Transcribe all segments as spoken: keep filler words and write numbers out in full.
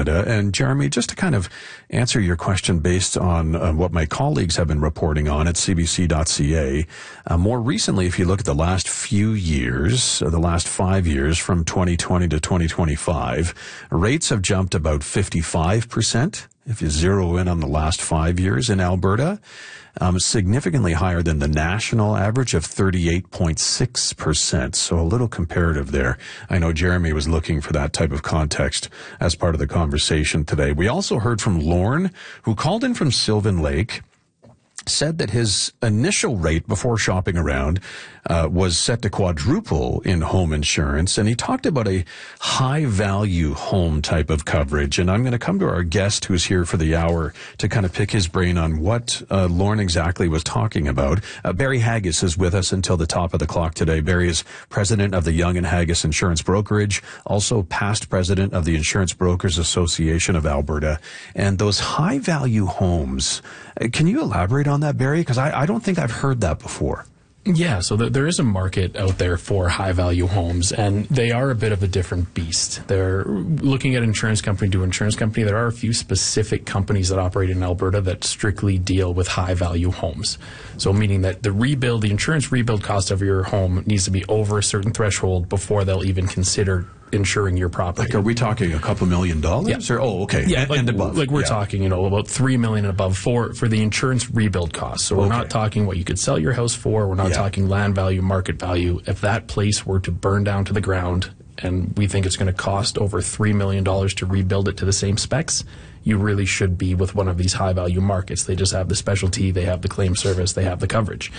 Canada. And Jeremy, just to kind of answer your question based on uh, what my colleagues have been reporting on at C B C dot C A, uh, more recently, if you look at the last few years, uh, the last five years from twenty twenty to twenty twenty-five, rates have jumped about fifty-five percent. If you zero in on the last five years in Alberta, um, significantly higher than the national average of thirty-eight point six percent. So a little comparative there. I know Jeremy was looking for that type of context as part of the conversation today. We also heard from Lorne, who called in from Sylvan Lake, said that his initial rate before shopping around uh, was set to quadruple in home insurance, and he talked about a high-value home type of coverage. And I'm going to come to our guest who's here for the hour to kind of pick his brain on what uh, Lorne exactly was talking about. Uh, Barry Haggis is with us until the top of the clock today. Barry is president of the Young and Haggis Insurance Brokerage, also past president of the Insurance Brokers Association of Alberta. And those high-value homes, uh, can you elaborate on that, Barry? Because I, I don't think I've heard that before. Yeah, so th- there is a market out there for high-value homes, and they are a bit of a different beast. They're looking at insurance company to insurance company. There are a few specific companies that operate in Alberta that strictly deal with high-value homes. So meaning that the rebuild, the insurance rebuild cost of your home needs to be over a certain threshold before they'll even consider insuring your property. Like, are we talking a couple million dollars? Yeah. Or, oh, okay. Yeah, and, like, and above. Like we're yeah. talking, you know, about three million and above for for the insurance rebuild costs. So we're Okay. not talking what you could sell your house for. We're not Yeah. talking land value, market value. If that place were to burn down to the ground, and we think it's going to cost over three million dollars to rebuild it to the same specs, you really should be with one of these high-value markets. They just have the specialty, they have the claim service, they have the coverage.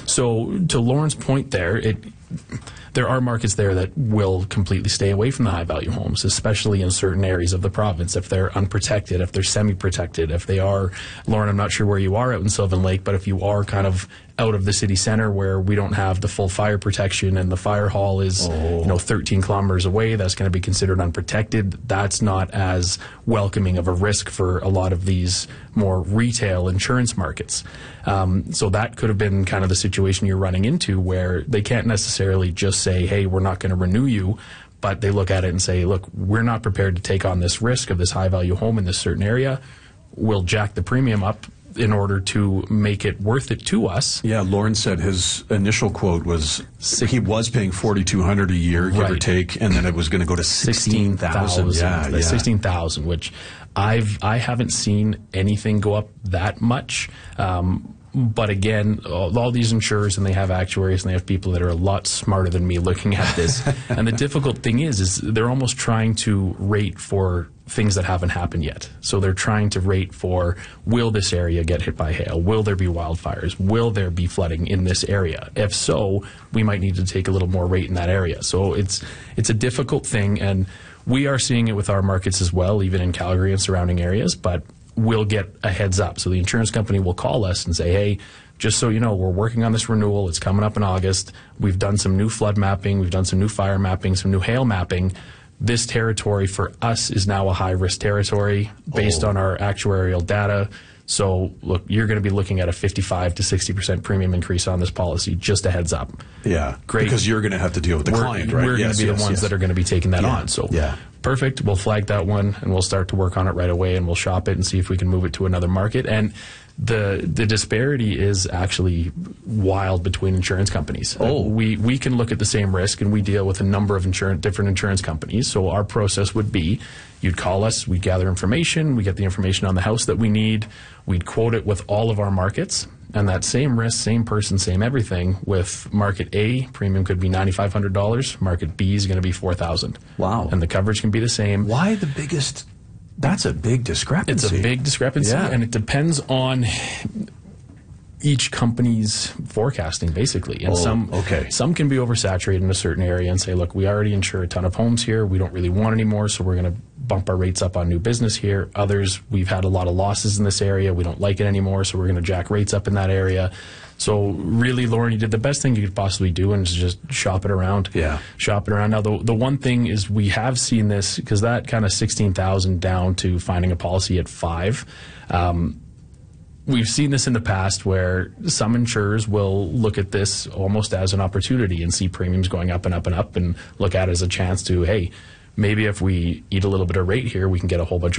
So to Lauren's point there, it there are markets there that will completely stay away from the high-value homes, especially in certain areas of the province, if they're unprotected, if they're semi-protected, if they are, Lauren, I'm not sure where you are out in Sylvan Lake, but if you are kind of out of the city center where we don't have the full fire protection and the fire hall is oh. you know thirteen kilometers away, that's going to be considered unprotected. That's not as welcoming of a risk for a lot of these more retail insurance markets. Um, so that could have been kind of the situation you're running into, where they can't necessarily just say, hey, we're not going to renew you, but they look at it and say, look, we're not prepared to take on this risk of this high value home in this certain area. We'll jack the premium up in order to make it worth it to us. Yeah, Lauren said his initial quote was he was paying forty-two hundred dollars a year, give right. or take, and then it was going to go to sixteen thousand. Yeah, yeah. sixteen thousand, which I've I haven't seen anything go up that much. Um, But again, all, all these insurers, and they have actuaries, and they have people that are a lot smarter than me looking at this. And the difficult thing is, is they're almost trying to rate for things that haven't happened yet. So they're trying to rate for, will this area get hit by hail? Will there be wildfires? Will there be flooding in this area? If so, we might need to take a little more rate in that area. So it's it's a difficult thing, and we are seeing it with our markets as well, even in Calgary and surrounding areas, but we'll get a heads up. So the insurance company will call us and say, hey, just so you know, we're working on this renewal. It's coming up in August. We've done some new flood mapping. We've done some new fire mapping, some new hail mapping. This territory for us is now a high-risk territory based oh. on our actuarial data. So, look, you're going to be looking at a fifty-five to sixty percent premium increase on this policy. Just a heads up. Yeah, great. Because you're going to have to deal with the we're, client, right? We're yes, going to be yes, the ones yes. that are going to be taking that yeah. on. So, yeah. perfect. We'll flag that one, and we'll start to work on it right away, and we'll shop it and see if we can move it to another market. And the the disparity is actually wild between insurance companies. Oh. We we can look at the same risk, and we deal with a number of insurance, different insurance companies. So our process would be, you'd call us, we'd gather information, we get the information on the house that we need, we'd quote it with all of our markets, and that same risk, same person, same everything, with market A, premium could be nine thousand five hundred dollars, market B is going to be four thousand dollars. Wow. And the coverage can be the same. Why the biggest... That's a big discrepancy. It's a big discrepancy, yeah. and it depends on each company's forecasting, basically. And oh, some okay. some can be oversaturated in a certain area and say, look, we already insure a ton of homes here. We don't really want any more, so we're going to bump our rates up on new business here. Others, we've had a lot of losses in this area. We don't like it anymore, so we're going to jack rates up in that area. So really, Lauren, you did the best thing you could possibly do, and just shop it around. Yeah. Shop it around. Now, the, the one thing is we have seen this, because that kind of sixteen thousand down to finding a policy at five. Um, we've seen this in the past where some insurers will look at this almost as an opportunity and see premiums going up and up and up and look at it as a chance to, hey, maybe if we eat a little bit of rate here, we can get a whole bunch of